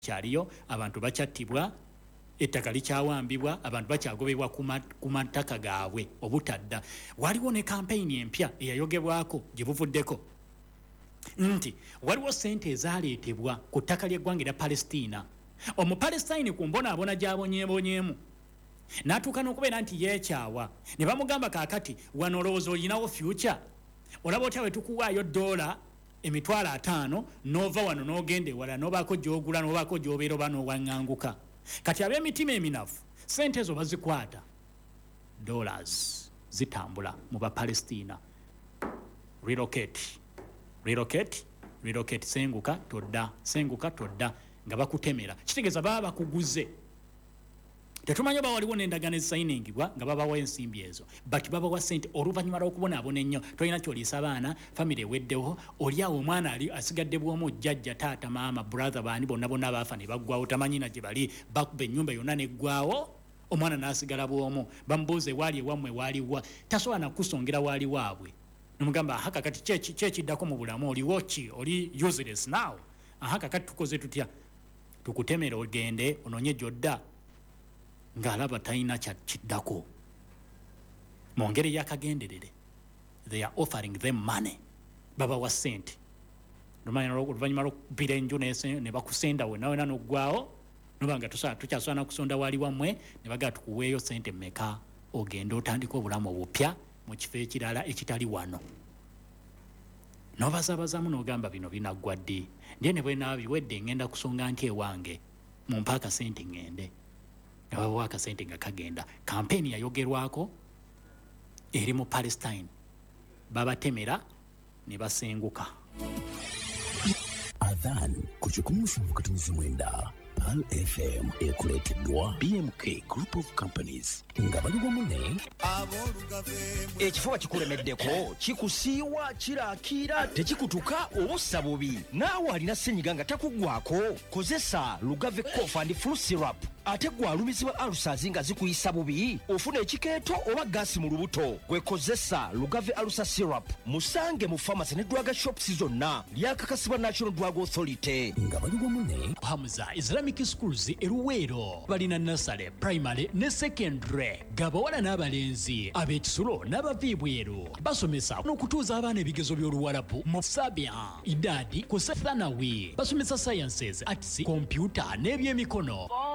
kyaliyo abantu bachattibwa ettaka likyawambibwa abantu bakyagobebwa ku mataka gaabwe obutadda. Waliwo ne kampeyini empya eyayogebwako gye buvuddeko nti waliwo ssente ezaaleetebwa ku ttaka ly'eggwanga erya Palestina. Omupalestine ku mbonaabona gy'abonyeebonyeemu n'atuuka n'okubeera nti yeekyawa ne bamugamba kaakati wano olowooza olinawo future, olaba otya bwe tukuwaayo $5,000 n'ova wano n'ogenda ewala n'obaako gy'ogula n'obaako gy'obeera oba n'owaŋŋanguka. Kati ab'emitima eminafu ssente ezo bazikwata, dollars zitambula mu Bapalestina. Relocate, senguka todda nga bakutemera. Kitegeeza baba bakuguze. Tetumanyi oba waliwo n'endagaano ezisayiningibwa nga babawa ensimbi ezo, but babawa ssente oluvannyuma lw'okubonaabona ennyo. Tolina ky'oliisa abaana, famire eweddewo, oli awo omwana ali asigadde bw'omu, jjajja, taata, maama, brother, baani bonna abaafa ne baggwawo, tamanyi na gye bali, bakuba ennyumba yonna neggwawo, omwana n'asigala bw'omu. Bamubuuze waali ewammwe waaliwa, tasobola nakusongera waali waabwe. Nomugamba kakati kyekiddako mu bulamu, oliwo ki, oli useless now. Kakati tukoze tutya? Tukutemera ogende onoonye gy'odda ng'alaba talina kiddako. Mu ngeri y'akagenderere, they are offering them money. Babawa ssente. Oluvannyuma lw'okupira enju ne bakusendawo nawe n'oggwawo, nobanga tukyasobola kusonda waali wammwe, ne bagala tukuweeyo ssente mmeka ogenda otandika obulamu obupya mu kifo ekirala ekitali wano. N'obazaabazaamu n'ogamba bino binaggwa ddi, ndiye ne bwe naabiwedde ngenda kusonga nti ewange mumpa akasente ngende. Ne babawa akasente nga kagenda. Kampeyini yayogerwako eri mu Palestine, babatemera ne basenguka. Adhan ku 17 Pal FM ekuleeteddwa BMK Group of Companies nga bali wamu ne ekifuba kikulemeddeko, kikusiiwa, kiraakira, tekikutuka obussa bubi, naawe alina ssenyiga nga takuggwako, kozesa Lugave Cough and Flu Syrup. Ate gwe alumizibwa alusazi nga zikuyisa bubi, ofuna ekikeeto oba gaasi mu lubuto, gwekozesa Lugave Alusa Syrup. Musange mu pharmacy ne drug shops zonna, lyakakasibwa National Drug Authority. nga bali wamu ne Hamza Islamic Schools eruweero balina nursery, primary ne secondary, gabawala n'abalenzi, ab'ekisulo n'abaviibweru. Basomesa n'okutuuza abaana ebigezo by'Oluwarabu mu Sabia, Idadi ku Thanawi. Basomesa sciences, arts, computer n'ebyemikono.